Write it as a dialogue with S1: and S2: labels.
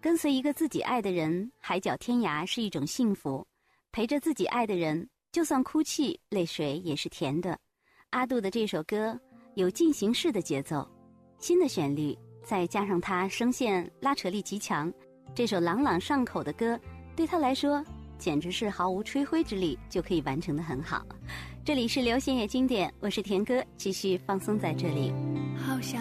S1: 跟随一个自己爱的人，海角天涯是一种幸福。陪着自己爱的人，就算哭泣，泪水也是甜的。阿杜的这首歌有进行式的节奏，新的旋律，再加上他声线拉扯力极强，这首朗朗上口的歌，对他来说简直是毫无吹灰之力就可以完成得很好。这里是流行乐经典，我是田歌，继续放松在这里。